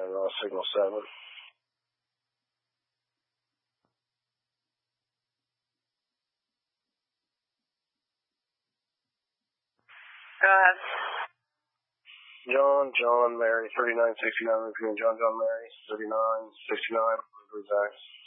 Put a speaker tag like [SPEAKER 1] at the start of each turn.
[SPEAKER 1] signal 7.
[SPEAKER 2] Go ahead.
[SPEAKER 1] John, Mary, 3969, repeating John, Mary, 3969, exact.